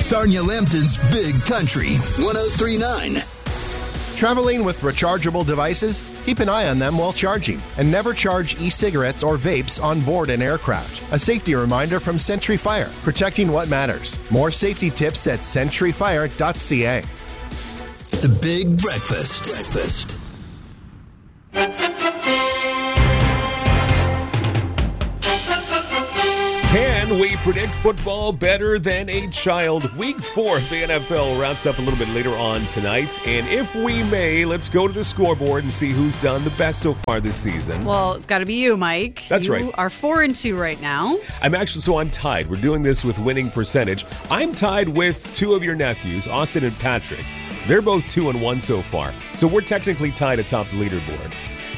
Sarnia Lambton's Big Country 103.9. Traveling with rechargeable devices? Keep an eye on them while charging. And never charge e-cigarettes or vapes on board an aircraft. A safety reminder from Century Fire, protecting what matters. More safety tips at centuryfire.ca. The Big Breakfast. Can we predict football better than a child? Week 4 of the NFL wraps up a little bit later on tonight. And if we may, let's go to the scoreboard and see who's done the best so far this season. Well, it's got to be you, Mike. That's right. You are 4-2 right now. I'm tied. We're doing this with winning percentage. I'm tied with two of your nephews, Austin and Patrick. They're both 2-1 so far. So we're technically tied atop the leaderboard.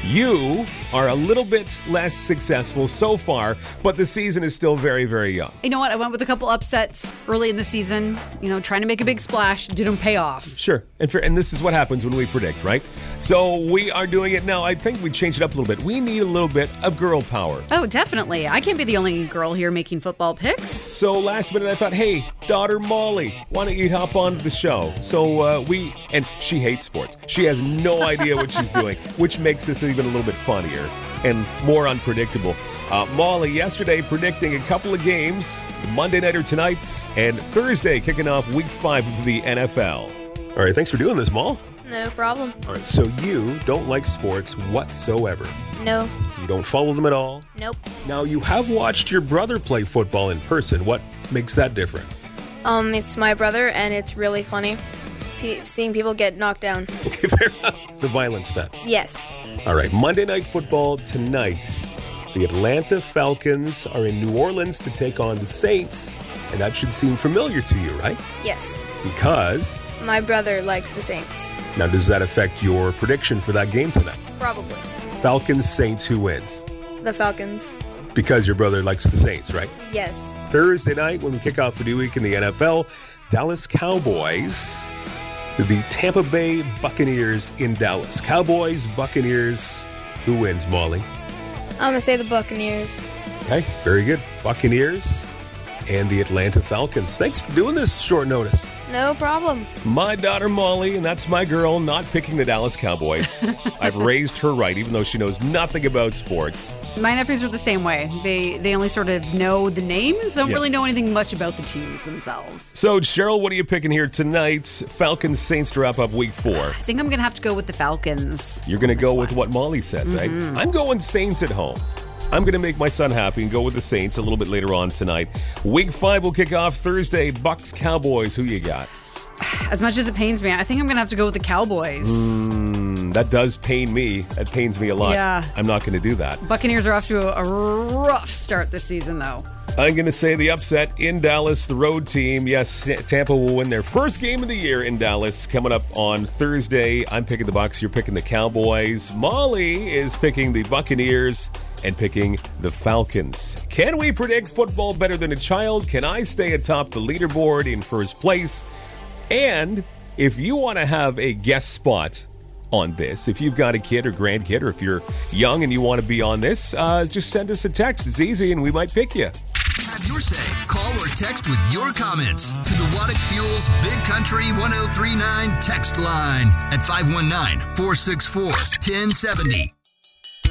You are a little bit less successful so far, but the season is still very, very young. You know what? I went with a couple upsets early in the season, trying to make a big splash. Didn't pay off. Sure. And this is what happens when we predict, right? So we are doing it now. I think we changed it up a little bit. We need a little bit of girl power. Oh, definitely. I can't be the only girl here making football picks. So last minute I thought, hey, daughter Molly, why don't you hop on to the show? So and she hates sports. She has no idea what she's doing, which makes this even a little bit funnier and more unpredictable. Molly yesterday predicting a couple of games, Monday night or tonight, and Thursday kicking off week 5 of the NFL. All right, thanks for doing this, Moll. No problem. All right, so you don't like sports whatsoever. No. You don't follow them at all? Nope. Now, you have watched your brother play football in person. What makes that different? It's my brother, and it's really funny seeing people get knocked down. Okay, fair enough. The violence then. Yes. All right, Monday Night Football tonight. The Atlanta Falcons are in New Orleans to take on the Saints, and that should seem familiar to you, right? Yes. Because? My brother likes the Saints. Now, does that affect your prediction for that game tonight? Probably. Falcons, Saints, who wins? The Falcons. Because your brother likes the Saints, right? Yes. Thursday night, when we kick off the new week in the NFL, Dallas Cowboys, the Tampa Bay Buccaneers in Dallas. Cowboys, Buccaneers, who wins, Molly? I'm going to say the Buccaneers. Okay, very good. Buccaneers and the Atlanta Falcons. Thanks for doing this short notice. No problem. My daughter Molly, and that's my girl, not picking the Dallas Cowboys. I've raised her right, even though she knows nothing about sports. My nephews are the same way. They only sort of know the names, don't really know anything much about the teams themselves. So, Cheryl, what are you picking here tonight? Falcons, Saints to wrap up week 4. I think I'm going to have to go with the Falcons. You're going to go with what Molly says, right? I'm going Saints at home. I'm going to make my son happy and go with the Saints a little bit later on tonight. Week 5 will kick off Thursday. Bucks, Cowboys. Who you got? As much as it pains me, I think I'm going to have to go with the Cowboys. That does pain me. That pains me a lot. Yeah. I'm not going to do that. Buccaneers are off to a rough start this season, though. I'm going to say the upset in Dallas, the road team. Yes, Tampa will win their first game of the year in Dallas coming up on Thursday. I'm picking the Bucks. You're picking the Cowboys. Molly is picking the Buccaneers and picking the Falcons. Can we predict football better than a child? Can I stay atop the leaderboard in first place? And if you want to have a guest spot on this, if you've got a kid or grandkid, or if you're young and you want to be on this, just send us a text. It's easy and we might pick you. Have your say. Call or text with your comments to the Waddick Fuels Big Country 103.9 text line at 519-464-1070.